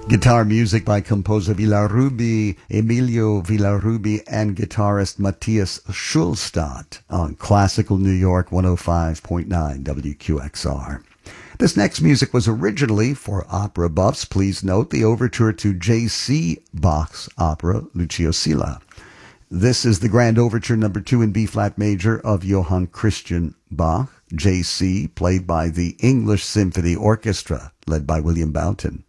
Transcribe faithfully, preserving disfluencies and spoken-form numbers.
Guitar music by composer Villarruby, Emilio Villarruby, and guitarist Matthias Schulstadt on Classical New York one oh five point nine W Q X R. This next music was originally, for opera buffs, please note, the overture to J C. Bach's opera Lucio Silla. This is the Grand Overture number two in B-flat major of Johann Christian Bach, J C, played by the English Symphony Orchestra, led by William Boughton.